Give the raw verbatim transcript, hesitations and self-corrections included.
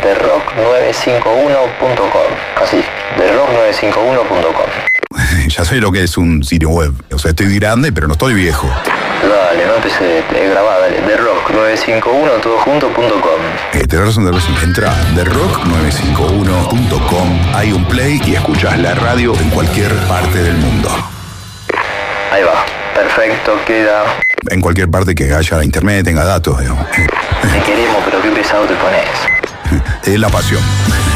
the rock nueve cinco uno punto com. Así, the rock nueve cinco uno punto com. Ya sé lo que es un sitio web. O sea, estoy grande, pero no estoy viejo. Dale, no empecé, te grabá, dale. the rock nueve cinco uno todo junto punto com. Eh, tenés razón, tenés razón. Entra a the rock nueve cinco uno punto com. Hay un play y escuchás la radio en cualquier parte del mundo. Ahí va, perfecto, queda. En cualquier parte que haya internet, tenga datos, digamos. Te queremos, pero qué pesado te pones. Es la pasión.